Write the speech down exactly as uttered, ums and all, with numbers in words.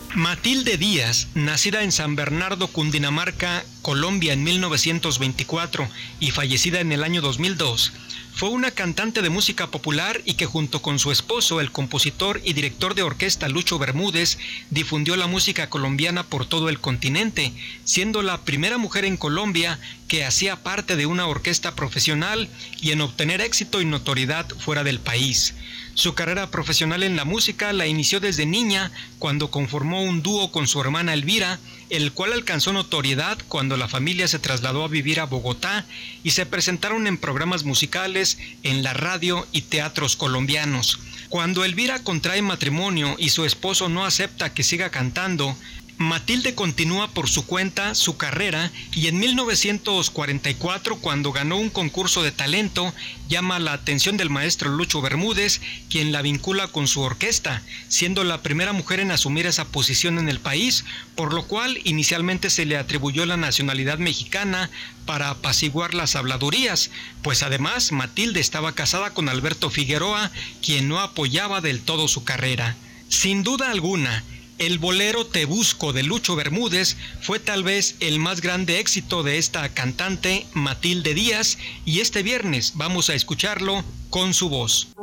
Matilde Díaz, nacida en San Bernardo, Cundinamarca, Colombia en mil novecientos veinticuatro y fallecida en el año dos mil dos, fue una cantante de música popular y que junto con su esposo, el compositor y director de orquesta Lucho Bermúdez, difundió la música colombiana por todo el continente, siendo la primera mujer en Colombia que hacía parte de una orquesta profesional y en obtener éxito y notoriedad fuera del país. Su carrera profesional en la música la inició desde niña, cuando conformó un dúo con su hermana Elvira, el cual alcanzó notoriedad cuando la familia se trasladó a vivir a Bogotá y se presentaron en programas musicales, en la radio y teatros colombianos. Cuando Elvira contrae matrimonio y su esposo no acepta que siga cantando, Matilde continúa por su cuenta su carrera y en mil novecientos cuarenta y cuatro, cuando ganó un concurso de talento, llama la atención del maestro Lucho Bermúdez, quien la vincula con su orquesta, siendo la primera mujer en asumir esa posición en el país, por lo cual inicialmente se le atribuyó la nacionalidad mexicana para apaciguar las habladurías, pues además Matilde estaba casada con Alberto Figueroa, quien no apoyaba del todo su carrera. Sin duda alguna, el bolero Te Busco de Lucho Bermúdez fue tal vez el más grande éxito de esta cantante Matilde Díaz, y este viernes vamos a escucharlo con su voz.